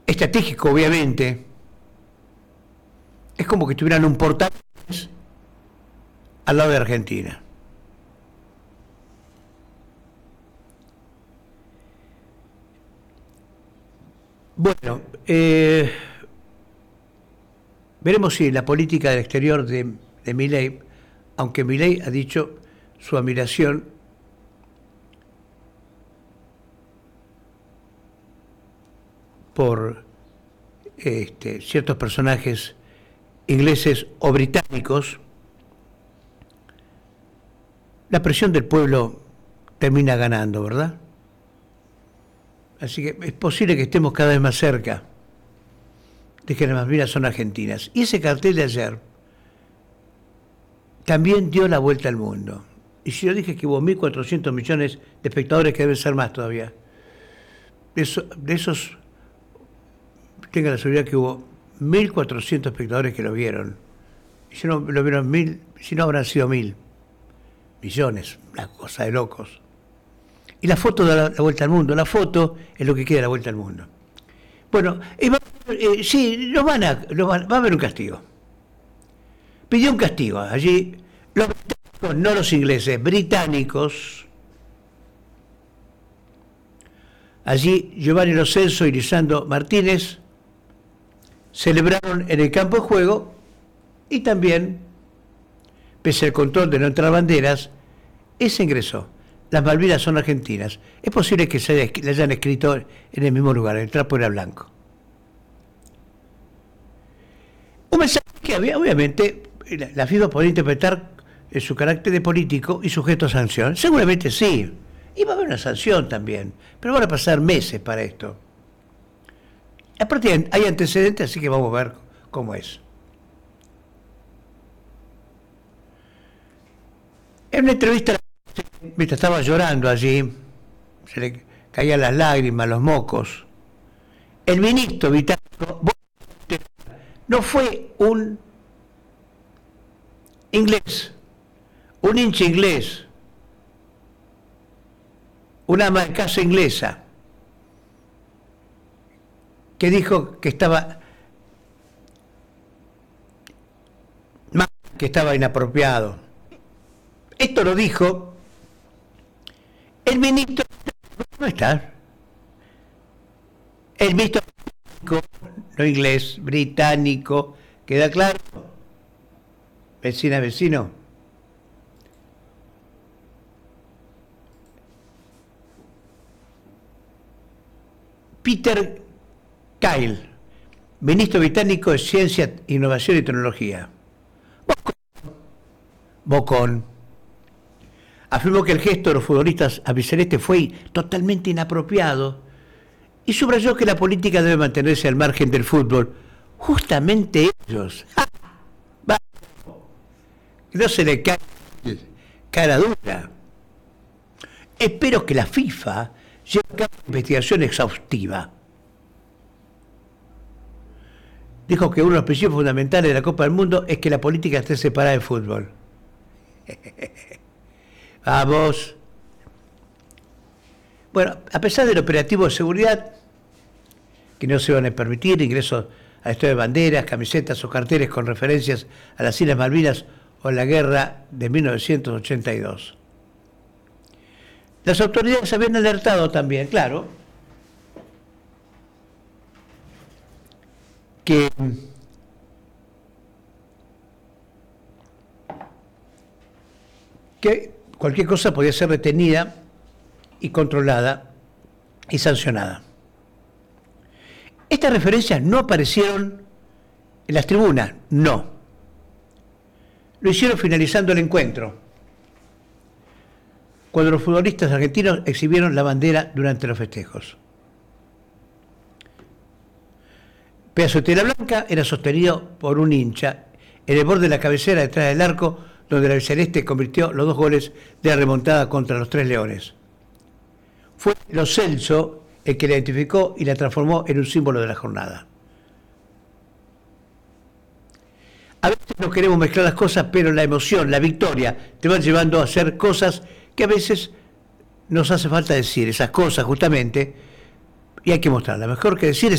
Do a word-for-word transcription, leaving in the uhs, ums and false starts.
estratégico, obviamente. Es como que tuvieran un portal al lado de Argentina. Bueno, eh, veremos si la política del exterior de, de Milei, aunque Milei ha dicho su admiración por este, ciertos personajes ingleses o británicos, la presión del pueblo termina ganando, ¿verdad? Así que es posible que estemos cada vez más cerca de que las Malvinas son argentinas. Y ese cartel de ayer también dio la vuelta al mundo. Y si yo dije que hubo mil cuatrocientos millones de espectadores, que deben ser más todavía, de, eso, de esos, tenga la seguridad que hubo mil cuatrocientos espectadores que lo vieron. Y si no lo vieron mil, si no habrán sido mil millones, una cosa de locos. Y la foto da la, la vuelta al mundo. La foto es lo que queda de la vuelta al mundo. Bueno, eh, va, eh, sí, nos van a, nos van, va a haber un castigo. Pidió un castigo. Allí, los británicos, no los ingleses, británicos. Allí, Giovanni Lo Celso y Lisandro Martínez celebraron en el campo de juego y también, pese al control de no entrar banderas, ese ingresó. Las Malvinas son argentinas. Es posible que se haya, le hayan escrito en el mismo lugar, el trapo era blanco. Un mensaje que había, obviamente, la, la FIFA podría interpretar en su carácter de político y sujeto a sanción. Seguramente sí. Y va a haber una sanción también. Pero van a pasar meses para esto. Aparte hay antecedentes, así que vamos a ver cómo es. En una entrevista, mientras estaba llorando allí, se le caían las lágrimas, los mocos, el ministro británico no fue un inglés, un hincha inglés, una ama de casa inglesa, que dijo que estaba mal, que estaba inapropiado. Esto lo dijo el ministro, ¿cómo está? El ministro no inglés, británico, ¿queda claro? Vecina, vecino. Peter Kyle, ministro británico de Ciencia, Innovación y Tecnología. Bocón. Bocón. Afirmó que el gesto de los futbolistas albicelestes fue totalmente inapropiado y subrayó que la política debe mantenerse al margen del fútbol. Justamente ellos. No se le cae cara dura. Espero que la FIFA lleve a cabo una investigación exhaustiva. Dijo que uno de los principios fundamentales de la Copa del Mundo es que la política esté separada del fútbol. Vamos. Bueno, a pesar del operativo de seguridad, que no se van a permitir ingresos a estadio de banderas, camisetas o carteles con referencias a las Islas Malvinas o a la guerra de mil novecientos ochenta y dos. Las autoridades habían alertado también, claro, que que cualquier cosa podía ser retenida y controlada y sancionada. Estas referencias no aparecieron en las tribunas, no. Lo hicieron finalizando el encuentro, cuando los futbolistas argentinos exhibieron la bandera durante los festejos. El pedazo de tela blanca era sostenido por un hincha en el borde de la cabecera detrás del arco, donde la albiceleste convirtió los dos goles de la remontada contra los Tres Leones. Fue Lo Celso el que la identificó y la transformó en un símbolo de la jornada. A veces no queremos mezclar las cosas, pero la emoción, la victoria, te van llevando a hacer cosas que a veces nos hace falta decir, esas cosas justamente, y hay que mostrarlas. Mejor que decir es